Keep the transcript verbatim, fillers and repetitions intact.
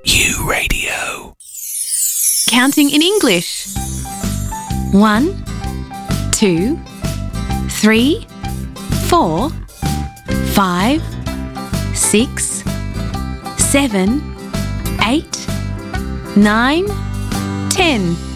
U Radio. Counting in English. One, two, three, four, five, six, seven, eight, nine, ten.